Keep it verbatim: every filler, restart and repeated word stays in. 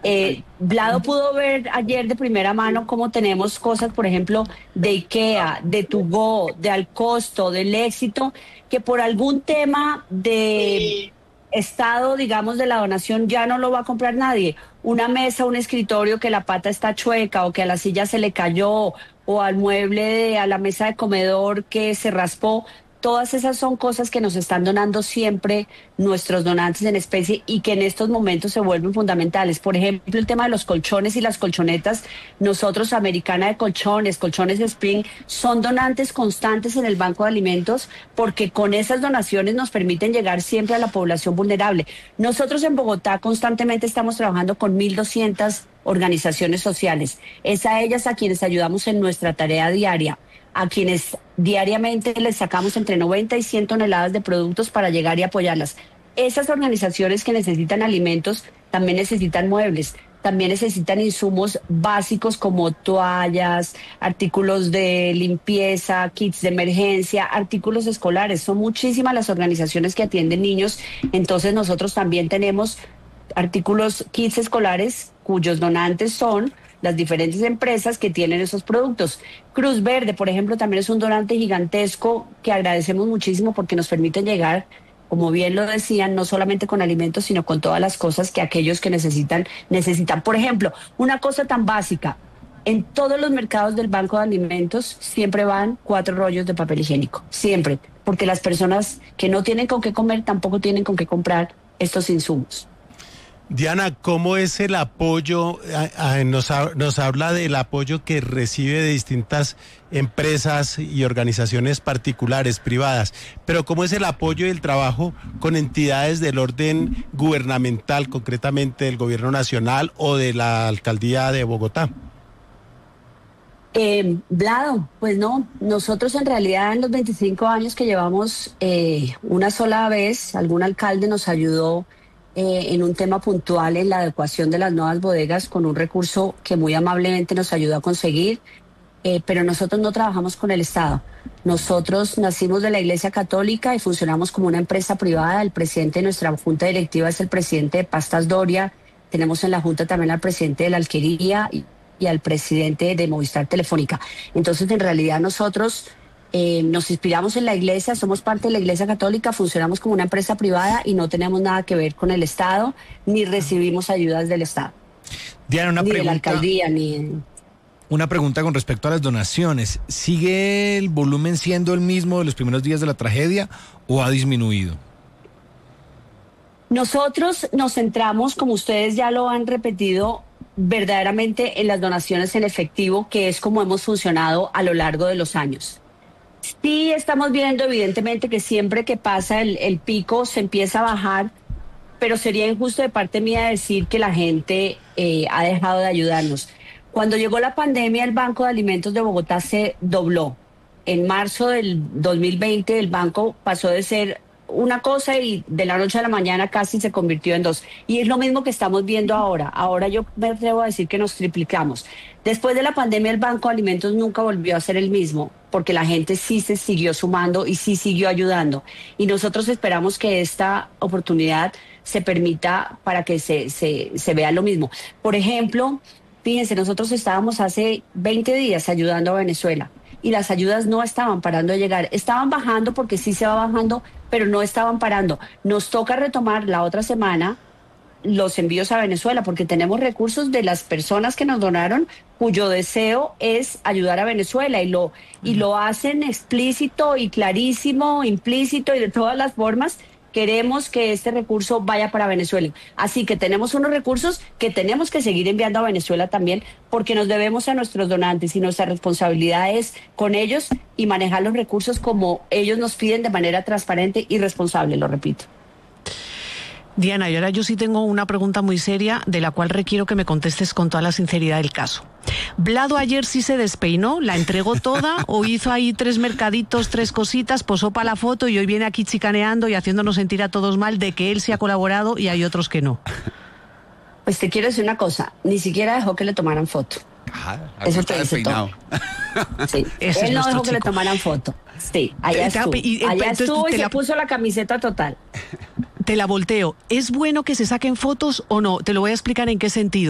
Eh, Vlado pudo ver ayer de primera mano cómo tenemos cosas, por ejemplo, de IKEA, de Tugo, de Alcosto, del Éxito, que por algún tema de estado, digamos, de la donación ya no lo va a comprar nadie. Una mesa, un escritorio que la pata está chueca o que a la silla se le cayó o al mueble, de, a la mesa de comedor que se raspó. Todas esas son cosas que nos están donando siempre nuestros donantes en especie y que en estos momentos se vuelven fundamentales. Por ejemplo, el tema de los colchones y las colchonetas. Nosotros, Americana de Colchones, Colchones Spring, son donantes constantes en el Banco de Alimentos porque con esas donaciones nos permiten llegar siempre a la población vulnerable. Nosotros en Bogotá constantemente estamos trabajando con mil doscientas organizaciones sociales. Es a ellas a quienes ayudamos en nuestra tarea diaria, a quienes diariamente les sacamos entre noventa y cien toneladas de productos para llegar y apoyarlas. Esas organizaciones que necesitan alimentos también necesitan muebles, también necesitan insumos básicos como toallas, artículos de limpieza, kits de emergencia, artículos escolares. Son muchísimas las organizaciones que atienden niños, entonces nosotros también tenemos artículos, kits escolares cuyos donantes son las diferentes empresas que tienen esos productos. Cruz Verde, por ejemplo, también es un donante gigantesco que agradecemos muchísimo porque nos permiten llegar, como bien lo decían, no solamente con alimentos, sino con todas las cosas que aquellos que necesitan, necesitan. Por ejemplo, una cosa tan básica, en todos los mercados del Banco de Alimentos siempre van cuatro rollos de papel higiénico, siempre, porque las personas que no tienen con qué comer tampoco tienen con qué comprar estos insumos. Diana, ¿cómo es el apoyo? A, a, nos, ha, nos habla del apoyo que recibe de distintas empresas y organizaciones particulares, privadas, pero ¿cómo es el apoyo y el trabajo con entidades del orden gubernamental, concretamente del gobierno nacional o de la alcaldía de Bogotá? Eh, Vlado, pues no, nosotros en realidad en los veinticinco años que llevamos, eh, una sola vez algún alcalde nos ayudó Eh, en un tema puntual en la adecuación de las nuevas bodegas con un recurso que muy amablemente nos ayudó a conseguir, eh, pero nosotros no trabajamos con el Estado. Nosotros nacimos de la Iglesia Católica y funcionamos como una empresa privada. El presidente de nuestra junta directiva es el presidente de Pastas Doria. Tenemos en la junta también al presidente de la Alquería y, y al presidente de Movistar Telefónica. Entonces, en realidad nosotros Eh, nos inspiramos en la iglesia, somos parte de la Iglesia Católica, funcionamos como una empresa privada y no tenemos nada que ver con el Estado, ni recibimos ayudas del Estado. Diana, una ni pregunta, de la alcaldía, ni... Una pregunta con respecto a las donaciones. ¿Sigue el volumen siendo el mismo de los primeros días de la tragedia o ha disminuido? Nosotros nos centramos, como ustedes ya lo han repetido, verdaderamente en las donaciones en efectivo, que es como hemos funcionado a lo largo de los años. Sí, estamos viendo evidentemente que siempre que pasa el, el pico se empieza a bajar, pero sería injusto de parte mía decir que la gente eh, ha dejado de ayudarnos. Cuando llegó la pandemia, el Banco de Alimentos de Bogotá se dobló. En marzo del dos mil veinte el banco pasó de ser una cosa y de la noche a la mañana casi se convirtió en dos. Y es lo mismo que estamos viendo ahora. Ahora yo me atrevo a decir que nos triplicamos. Después de la pandemia el Banco de Alimentos nunca volvió a ser el mismo, porque la gente sí se siguió sumando y sí siguió ayudando. Y nosotros esperamos que esta oportunidad se permita para que se, se, se vea lo mismo. Por ejemplo, fíjense, nosotros estábamos hace veinte días ayudando a Venezuela y las ayudas no estaban parando de llegar. Estaban bajando porque sí se va bajando, pero no estaban parando. Nos toca retomar la otra semana los envíos a Venezuela porque tenemos recursos de las personas que nos donaron cuyo deseo es ayudar a Venezuela y lo, y lo hacen explícito y clarísimo, implícito y de todas las formas. Queremos que este recurso vaya para Venezuela. Así que tenemos unos recursos que tenemos que seguir enviando a Venezuela también porque nos debemos a nuestros donantes y nuestra responsabilidad es con ellos y manejar los recursos como ellos nos piden de manera transparente y responsable, lo repito. Diana, y ahora yo sí tengo una pregunta muy seria de la cual requiero que me contestes con toda la sinceridad del caso. ¿Vlado ayer sí se despeinó, la entregó toda o hizo ahí tres mercaditos, tres cositas, posó para la foto y hoy viene aquí chicaneando y haciéndonos sentir a todos mal de que él sí ha colaborado y hay otros que no? Pues te quiero decir una cosa, ni siquiera dejó que le tomaran foto. Ajá, Eso te dice todo. Sí. Él no dejó que le tomaran foto. Sí, allá estuvo, y, allá estuvo y te se la... puso la camiseta total. Te la volteo. ¿Es bueno que se saquen fotos o no? Te lo voy a explicar en qué sentido.